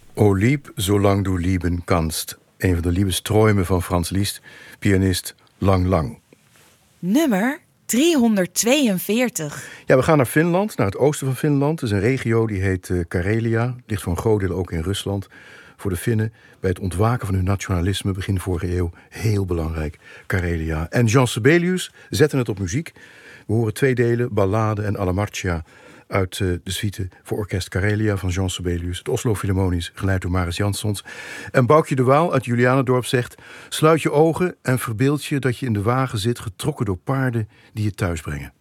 O lieb, zolang du lieben kannst. Een van de Liebesträume van Franz Liszt, pianist Lang Lang. Nummer 342. Ja, we gaan naar Finland, naar het oosten van Finland. Het is een regio die heet Karelia. Ligt voor een groot deel ook in Rusland. Voor de Finnen bij het ontwaken van hun nationalisme begin vorige eeuw heel belangrijk. Karelia. En Jean Sibelius zetten het op muziek. We horen 2 delen, Ballade en Alla Marcia uit de suite voor orkest Karelia van Jean Sibelius. Het Oslo Philharmonisch, geleid door Maris Jansons. En Boukje de Waal uit Julianendorp zegt: sluit je ogen en verbeeld je dat je in de wagen zit, getrokken door paarden die je thuis brengen.